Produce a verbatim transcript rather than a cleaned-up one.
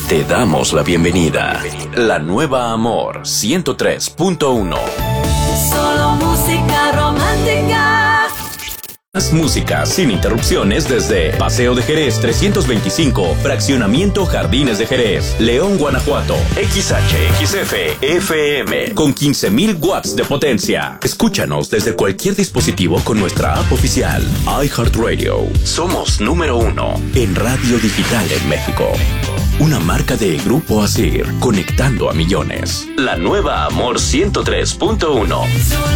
Te damos la bienvenida. La nueva Amor ciento tres punto uno. Solo música romántica. Más música sin interrupciones desde Paseo de Jerez trescientos veinticinco, Fraccionamiento Jardines de Jerez, León, Guanajuato. X H X F F M con quince mil watts de potencia. Escúchanos desde cualquier dispositivo con nuestra app oficial iHeartRadio. Somos número uno en radio digital en México. Una marca de Grupo Asir, conectando a millones. La nueva Amor ciento tres punto uno.